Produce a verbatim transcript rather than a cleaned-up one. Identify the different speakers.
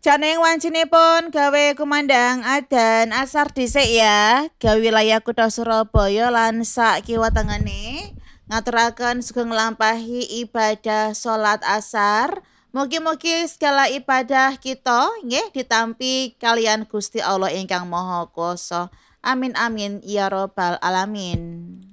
Speaker 1: Janing wancinipun gawe kumandhang adzan asar dhisik ya, gawe wilayah kutha Surabaya lan sak kiwa tengene ngaturaken sugeng nglampahi ibadah salat asar. Mugi-mugi segala ibadah kita nggih ditampi kalian Gusti Allah ingkang Maha Kuwasa. Amin amin ya rabbal alamin.